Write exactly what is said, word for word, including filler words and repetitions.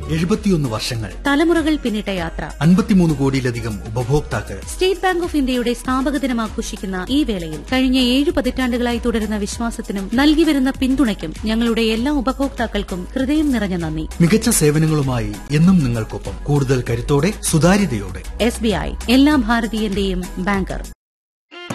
എഴുപത്തിയൊന്ന് വർഷങ്ങൾ, തലമുറകൾ പിന്നിട്ട യാത്ര, അൻപത്തിമൂന്ന് കോടിയിലധികം ഉപഭോക്താക്കൾ. സ്റ്റേറ്റ് ബാങ്ക് ഓഫ് ഇന്ത്യയുടെ സ്ഥാപക ദിനം ആഘോഷിക്കുന്ന ഈ വേളയിൽ കഴിഞ്ഞ ഏഴ് പതിറ്റാണ്ടുകളായി തുടരുന്ന വിശ്വാസത്തിനും നൽകിവരുന്ന പിന്തുണയ്ക്കും ഞങ്ങളുടെ എല്ലാ ഉപഭോക്താക്കൾക്കും ഹൃദയം നിറഞ്ഞ നന്ദി. മികച്ച സേവനങ്ങളുമായി എന്നും നിങ്ങൾക്കൊപ്പം, കൂടുതൽ കരുത്തോടെ, സുതാര്യതയോടെ. എസ് ബി ഐ, എല്ലാ ഭാരതീയന്റെയും ബാങ്കർ.